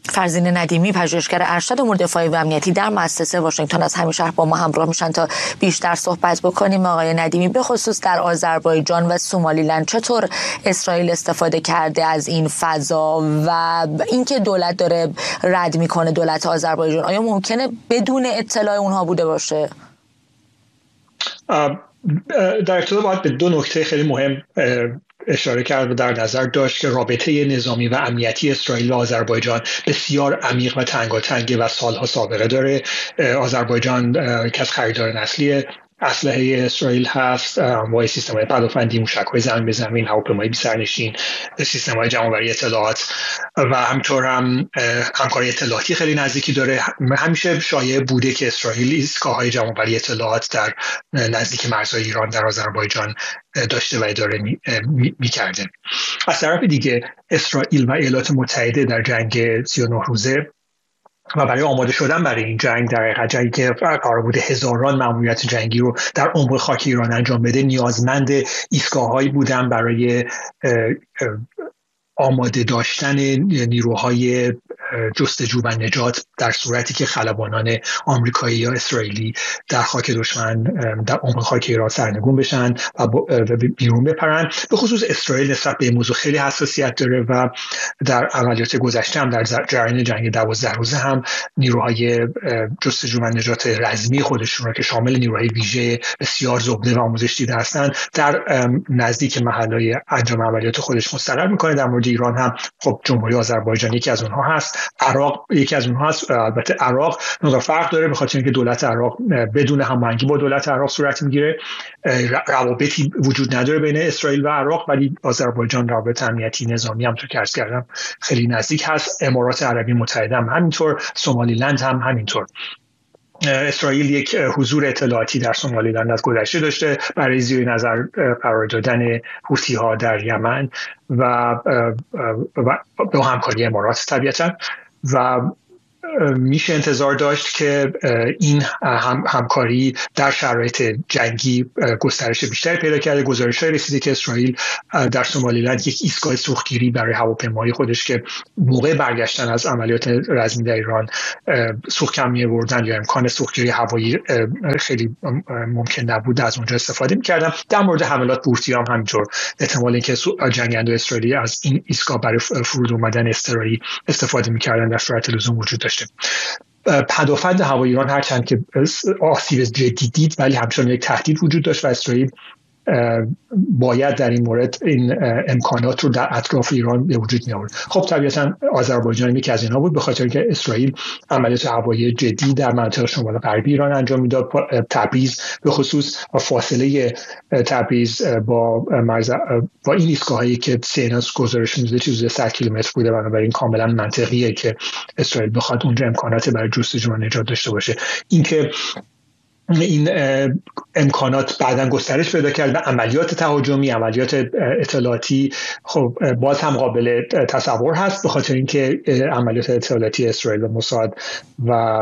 فرزین ندیمی، پژوهشگر ارشد امور دفاعی و امنیتی در مؤسسه واشنگتن از همین شهر با ما همراه میشن تا بیشتر صحبت بکنیم. آقای ندیمی، به خصوص در آذربایجان و سومالیلند چطور اسرائیل استفاده کرده از این فضا و اینکه دولت داره رد میکنه دولت آذربایجان، آیا ممکنه بدون اطلاع اونها بوده باشه؟ در ابتدا باید به دو نکته خیلی مهم اشاره کرد و در نظر داشت که رابطه نظامی و امنیتی اسرائیل و آذربایجان بسیار عمیق و تنگاتنگه و سالها سابقه داره. آذربایجان یکی از خریداران اصلی اسلحه اسرائیل هست با سیستم‌های پدافندی، موشک‌های زمین به زمین، هواپیمای بی‌سرنشین، سیستم‌های جمع‌آوری اطلاعات و همینطور هم همکاری اطلاعاتی خیلی نزدیکی داره. همیشه شایع بوده که اسرائیل ایستگاه‌های جمع‌آوری اطلاعات در نزدیک مرزهای ایران در آذربایجان داشته و اداره می‌کرده. از طرف دیگه اسرائیل و ایالات متحده در جنگ 39 روزه و برای آماده شدن برای این جنگ، در حقیقت جنگی که قرار بوده هزاران ماموریت جنگی رو در عمق خاک ایران انجام بده، نیازمند ایستگاه‌هایی بودن برای آماده داشتن نیروهای جستجو و نجات در صورتی که خلبانان آمریکایی یا اسرائیلی در خاک دشمن در عمق خاک ایران سرنگون بشن و بیرون بپرن. به خصوص اسرائیل نسبت به این موضوع خیلی حساسیت داره و در عملیات گذشته هم در جریان جنگ 12 روزه هم نیروهای جستجو و نجات رزمی خودشون رو که شامل نیروهای ویژه بسیار زبده و آموزش دیده هستند در نزدیک محلهای انجام عملیات خودش مستقر میکنه. در مورد ایران هم خب جمهوری آذربایجان یکی از اونها هست، عراق یکی از اونها هست. البته عراق مقدار فرق داره به خاطر اینکه دولت عراق بدون هماهنگی با دولت عراق صورت میگیره، روابطی وجود نداره بین اسرائیل و عراق، ولی آذربایجان روابط امنیتی نظامی هم طور که عرض کردم خیلی نزدیک هست. امارات عربی متحده هم همینطور، سومالیلند هم همینطور. اسرائیل یک حضور اطلاعاتی در سومالیلند از گذشته داشته برای زیر نظر قرار دادن حوثی‌ها در یمن و با همکاری امارات طبیعتاً، و میشه انتظار داشت که این همکاری در شرایط جنگی گسترش بیشتری پیدا کرده. گزارش‌های رسیده که اسرائیل در سومالیلند یک ایستگاه سوختگیری برای هواپیماهای خودش که موقع برگشتن از عملیات رزمی در ایران سوخت کم می‌آوردن یا امکان سوختگیری هوایی خیلی ممکن نبود از اونجا استفاده می‌کردن. در مورد حملات بورتی هم همینطور احتمال اینکه جنگنده اسرائیلی از این ایستگاه برای فرود اومدن اضطراری استفاده می‌کردن در صورت لزوم وجود داشته. پدافند هوایی ایران هرچند که آسیب جدی دید ولی همچنان یک تهدید وجود داشت و اسرائیل باید در این مورد این امکانات رو در اطراف ایران به وجود می آورد. خب طبیعتا آذربایجان یکی از اینها بود، به خاطر که اسرائیل عملیات هوایی جدی در منطقه شمال غربی ایران انجام میداد. تبریز به خصوص فاصله تبریز با این ایستگاهایی که سیناس گزارش میده چیزی 100 کیلومتر بوده، بنابراین کاملا منطقیه که اسرائیل بخواد اونجا امکانات برای جستجو و نجات داشته باشه. اینکه این امکانات بعداً گسترش پیدا کرد به عملیات تهاجمی، عملیات اطلاعاتی، خب باز هم قابل تصور هست به خاطر اینکه عملیات اطلاعاتی اسرائیل و موساد و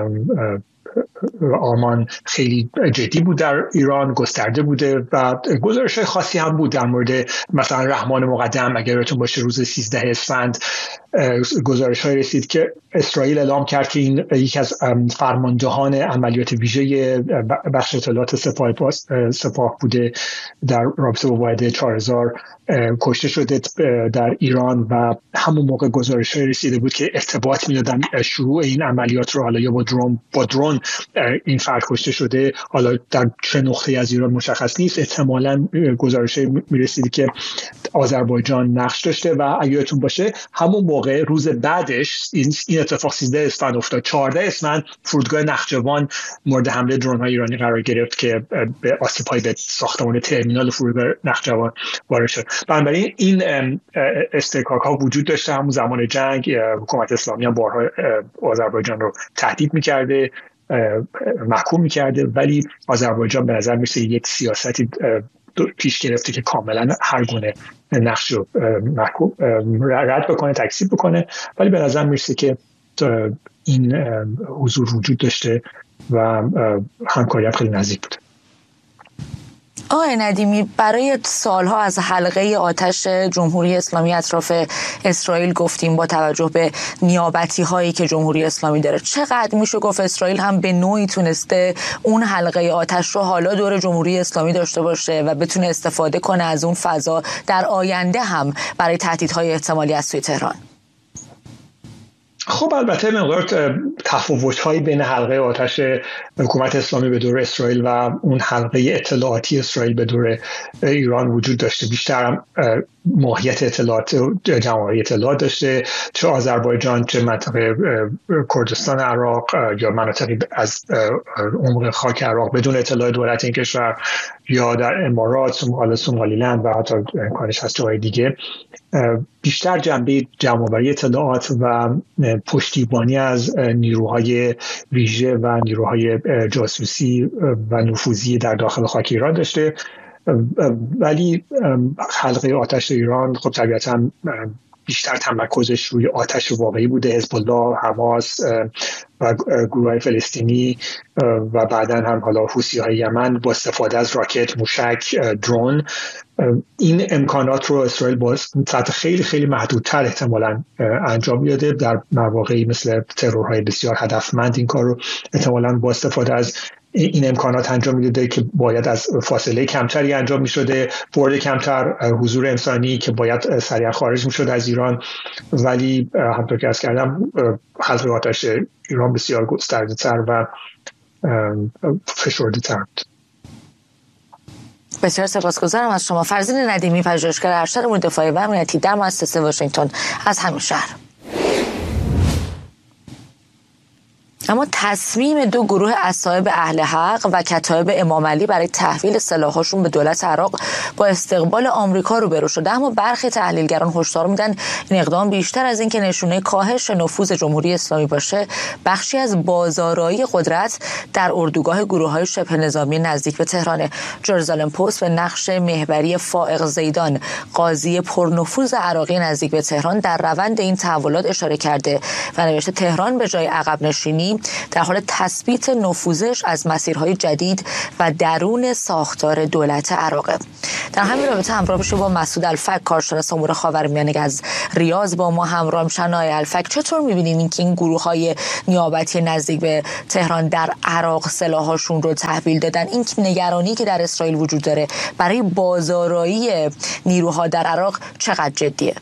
آمان خیلی جدی بود در ایران، گسترده بوده و گزارش‌های خاصی هم بود در مورد مثلا رحمان مقدم. اگر یادتون باشه روز 13 اسفند گزارش‌های رسید که اسرائیل اعلام کرد که این یکی از فرماندهان عملیات ویژه بخش اطلاعات سپاه بوده در رابطه با واحد 4000 کشته شده در ایران و همون موقع گزارش‌های رسیده بود که ارتباط می‌دادن شروع این عملیات رو حالا یا با درون این فرد کشته شده، حالا در چه نقطه‌ای از ایران مشخص نیست. احتمالاً گزارش‌های می‌رسید که آذربایجان نقش داشته و اگه یادتون باشه همون موقع روز بعدش این اتفاق 13 اسفند افتاد. 14 اسفند فرودگاه نخجوان مورد حمله درون‌های ایرانی قرار گرفت که به آسیب‌های به ساختمان ترمینال فرودگاه نخجوان وارد شد. بنابراین این استحکاک‌ها وجود داشته. همون زمان جنگ حکومت اسلامی هم بارها آذربایجان رو تهدید می‌کرده، محکوم می‌کرده، ولی آذربایجان به نظر می‌رسه یک سیاستی پیش گرفته که کاملا هر گونه نقش رو رد بکنه، تکذیب بکنه، ولی به نظر میرسه که این حضور وجود داشته و همکاری خیلی نزدیک بوده. آقای ندیمی، برای سالها از حلقه آتش جمهوری اسلامی اطراف اسرائیل گفتیم با توجه به نیابتی هایی که جمهوری اسلامی داره. چقدر میشه گفت اسرائیل هم به نوعی تونسته اون حلقه آتش رو حالا دور جمهوری اسلامی داشته باشه و بتونه استفاده کنه از اون فضا در آینده هم برای تهدیدهای احتمالی از سوی تهران؟ خب البته مقدار تفاوت‌هایی بین حلقه آتش حکومت اسلامی به دور اسرائیل و اون حلقه اطلاعاتی اسرائیل به دور ایران وجود داشته. بیشتر ماهیت اطلاعات جمع‌آوری اطلاعات داشته، چه آذربایجان، چه منطقه کردستان عراق یا مناطقی از عمق خاک عراق بدون اطلاع دولت این کشور، یا در امارات، سومالیلند و حتی امکانش هست جای دیگه، بیشتر جنبه جمع‌آوری اطلاعات و پشتیبانی از نیروهای ویژه و نیروهای جاسوسی و نفوذی در داخل خاک ایران داشته. ولی حلقه آتش ایران خب طبیعتاً بیشتر تمرکزش روی آتش واقعی بوده، حزب الله، حماس و گروه‌های فلسطینی و بعداً هم حالا حوثی‌های یمن با استفاده از راکت، موشک، درون. این امکانات رو اسرائیل با سطح خیلی خیلی محدودتر احتمالاً انجام میده. در مواقعی مثل ترورهای بسیار هدفمند این کار رو احتمالاً با استفاده از این امکانات انجام میداده که باید از فاصله کمتری انجام میشده، برد کمتر، حضور انسانی که باید سریع خارج میشد از ایران. ولی همونطور که عرض کردم حلقه آتش ایران بسیار گسترده‌تر و فشرده‌تر بود. بسیار سپاسگزارم از شما. فرزین ندیمی، پژوهشگر ارشد امور دفاعی و امنیتی در مؤسسه واشنگتن از همین شهر. اما تصمیم دو گروه اصحاب اهل حق و کتایب امام علی برای تحویل سلاح‌هاشون به دولت عراق با استقبال آمریکا روبرو شده، اما برخی تحلیلگران هشدار میدن این اقدام بیشتر از این که نشونه کاهش نفوذ جمهوری اسلامی باشه، بخشی از بازآرایی قدرت در اردوگاه گروه‌های شبه نظامی نزدیک به تهران. جرزالم پست به نقش محوری فائق زیدان، قاضی پرنفوذ عراقی نزدیک به تهران، در روند این تحولات اشاره کرده و نوشته تهران به جای عقب نشینی در حال تثبیت نفوذش از مسیرهای جدید و درون ساختار دولت عراق. در همین رابطه همراه بشیم با مسعود الفک، کارشناس امور خاورمیانه که از ریاض با ما همراه میشن. آقای الفک، چطور می‌بینید اینکه این گروه‌های نیابتی نزدیک به تهران در عراق سلاح‌هاشون رو تحویل دادن؟ این نگرانی که در اسرائیل وجود داره برای بازآرایی نیروها در عراق چقدر جدیه؟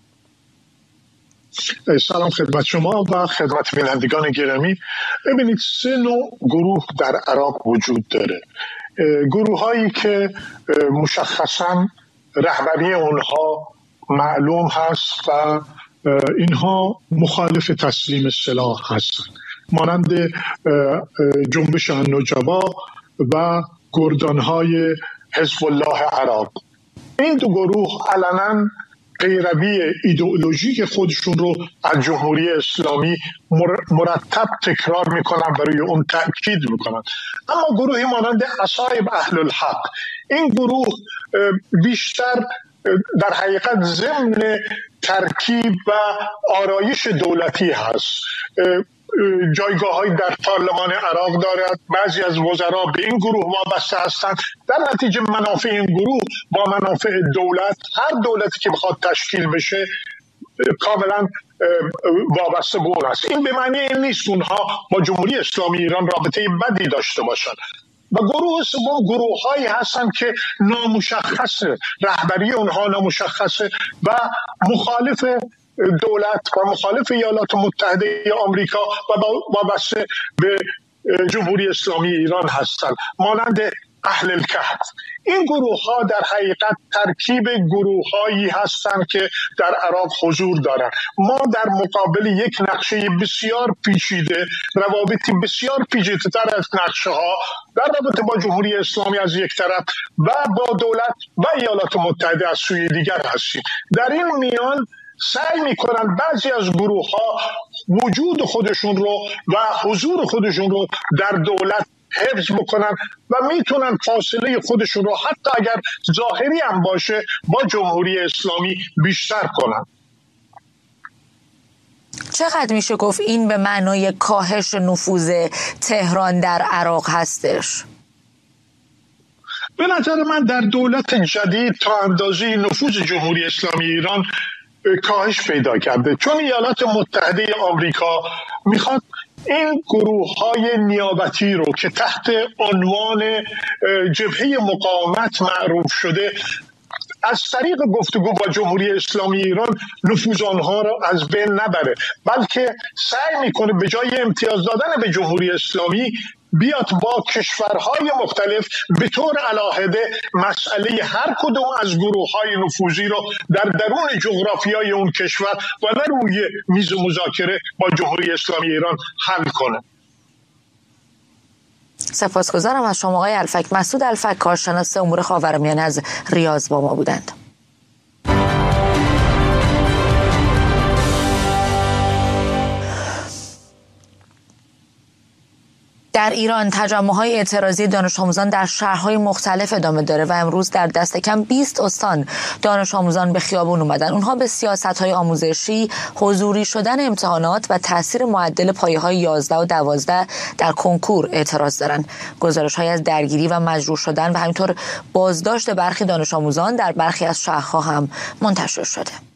سلام خدمت شما و خدمت بینندگان گرامی. ببینید، 3 نوع گروه در عراق وجود داره. گروه هایی که مشخصا رهبری اونها معلوم هست و اینها مخالف تسلیم سلاح هستند، مانند جنبش النجبا و گردانهای حزب الله عراق. این دو گروه علنا پیروی ایدئولوژیک خودشون رو از جمهوری اسلامی مرتب تکرار میکنن، برای اون تأکید میکنن. اما گروهی مانند اصحاب اهل الحق، این گروه بیشتر در حقیقت ضمن ترکیب و آرایش دولتی هست. جایگاه‌هایی در پارلمان عراق دارد. بعضی از وزرا به این گروه وابسته هستند. در نتیجه منافع این گروه با منافع دولت، هر دولتی که بخواد تشکیل بشه، کاملا وابسته به اون است. این به معنی این نیست اونها با جمهوری اسلامی ایران رابطه بدی داشته باشند. و گروه سوم گروه‌هایی هستند که نامشخصه، رهبری اونها نامشخصه و مخالف دولت و مخالف ایالات متحده آمریکا و وابسته به جمهوری اسلامی ایران هستند، مانند اهل الکهف. این گروه ها در حقیقت ترکیب گروه هایی هستند که در عراق حضور دارند. ما در مقابل یک نقشه بسیار پیچیده، روابطی بسیار پیچیده تر از نقشه ها در رابطه با جمهوری اسلامی از یک طرف و با دولت و ایالات متحده از سوی دیگر هستیم. در این میان سعی میکنن بعضی از گروه ها وجود خودشون رو و حضور خودشون رو در دولت حفظ بکنن و میتونن فاصله خودشون رو حتی اگر ظاهری هم باشه با جمهوری اسلامی بیشتر کنن. چقدر میشه گفت این به معنای کاهش نفوذ تهران در عراق هستش؟ به نظر من در دولت جدید تا اندازه نفوذ جمهوری اسلامی ایران کاهش پیدا کرده، چون ایالات متحده آمریکا میخواد این گروه‌های نیابتی رو که تحت عنوان جبهه مقاومت معروف شده از طریق گفتگو با جمهوری اسلامی ایران نفوذ آنها را از بین نبره، بلکه سعی میکنه به جای امتیاز دادن به جمهوری اسلامی بیاد با کشورهای مختلف به طور علاهده مسئله هر کدوم از گروه‌های نفوذی رو در درون جغرافیای اون کشور و نه روی میز مذاکره با جمهوری اسلامی ایران حل کنه. سپاسگزارم از شما آقای الفک. مسعود الفک، کارشناس امور خاورمیانه از ریاض با ما بودند. در ایران تجمع‌های اعتراضی دانش آموزان در شهرهای مختلف ادامه داره و امروز در دست کم 20 استان دانش آموزان به خیابون اومدن. اونها به سیاست‌های آموزشی، حضوری شدن امتحانات و تاثیر معدل پایه‌های 11 و 12 در کنکور اعتراض دارن. گزارش‌های از درگیری و مجروح شدن و همینطور بازداشت برخی دانش آموزان در برخی از شهرها هم منتشر شده.